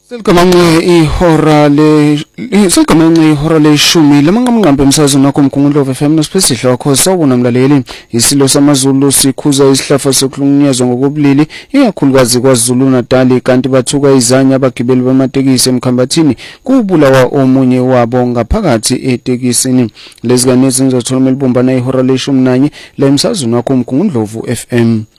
Seligamence ihora leshumi lamanqamqambe emsazweni wakho Mgungundlovu FM nosiphesidlo wakho sawubona mlaleli. Isilo samaZulu sikhuza isihlafo sokuhlukunyezwa ngokobulili ikakhulukazi kwaZulu Natal kanti bathuka izanya abagibeli bamatekisi emkhambathini kubulawa omunye wabo ngaphakathi etekisini. Lezi kanezi ngizothola ibumbana ihora leshumi nanye la emsazweni wakho Mgungundlovu FM.